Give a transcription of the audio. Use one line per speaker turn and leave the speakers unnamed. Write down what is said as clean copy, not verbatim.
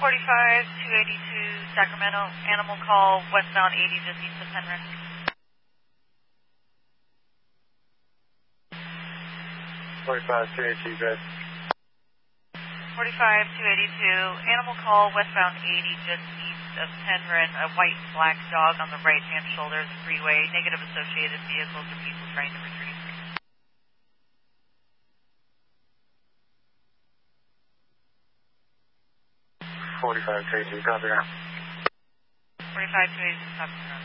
282 Sacramento, animal call, westbound 80, just east of Penryn.
45-282, good.
282, animal call, westbound 80, just east of Penryn, a white and black dog on the right-hand shoulder of the freeway, negative associated vehicles or people trying to retrieve.
45-282, copy now.
45-282, copy now.